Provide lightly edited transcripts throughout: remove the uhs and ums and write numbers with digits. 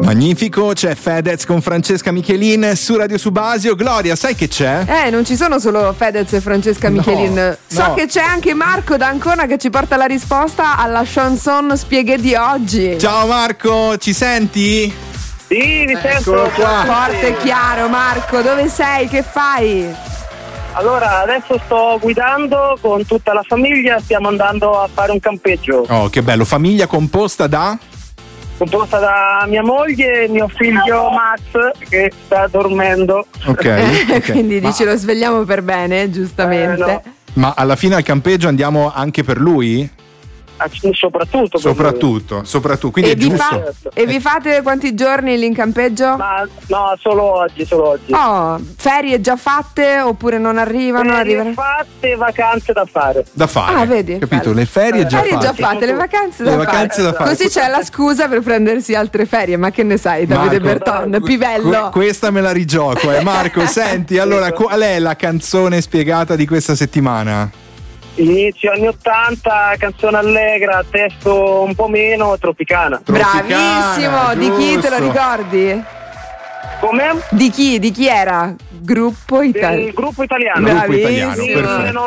Magnifico, c'è Fedez con Francesca Michelin su Radio Subasio. Gloria, sai che c'è? Non ci sono solo Fedez e Francesca Michelin. So che c'è anche Marco da Ancona che ci porta la risposta alla chanson Spieghe di oggi. Ciao Marco, ci senti? Sì, vi sento. Qua. Forte e chiaro. Marco, dove sei? Che fai? Allora, adesso sto guidando con tutta la famiglia, stiamo andando a fare un campeggio. Oh, che bello, famiglia composta da mia moglie e mio figlio Max che sta dormendo. Ok. Quindi dici lo svegliamo per bene, giustamente. No. Ma alla fine al campeggio andiamo anche per lui? Soprattutto. Quindi E è giusto. e vi fate quanti giorni lì in campeggio? Ma no, solo oggi. Oh, ferie già fatte oppure non arrivano? Ferie fatte, vacanze da fare. Ah, vedi? Capito? Bello. Le ferie già fatte. Le vacanze da fare. Così c'è la scusa per prendersi altre ferie. Ma che ne sai, Davide Berton, pivello? Questa me la rigioco, Marco, senti, allora qual è la canzone spiegata di questa settimana? Inizio anni 80, canzone allegra, testo un po' meno, tropicana. Bravissimo, di chi te lo ricordi? Come? Di chi era? Gruppo italiano. Il gruppo italiano. Bravissimo.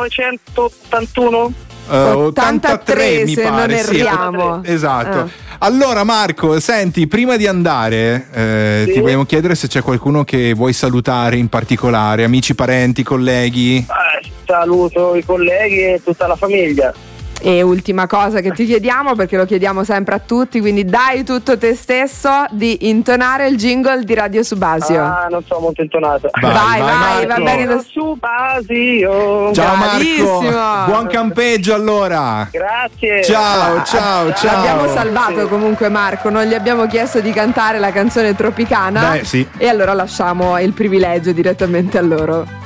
1981? 83 mi se pare, non erriamo. Sì, esatto. Allora Marco, senti, prima di andare ti vogliamo chiedere se c'è qualcuno che vuoi salutare in particolare, amici, parenti, colleghi. Saluto i colleghi e tutta la famiglia. E ultima cosa che ti chiediamo, perché lo chiediamo sempre a tutti, quindi dai tutto te stesso, di intonare il jingle di Radio Subasio. Non so molto intonato. Vai, va bene. Subasio. Ciao Bravissimo. Marco, buon campeggio allora. Grazie. Ciao. L'abbiamo salvato comunque Marco, non gli abbiamo chiesto di cantare la canzone tropicana. Beh, sì. E allora lasciamo il privilegio direttamente a loro.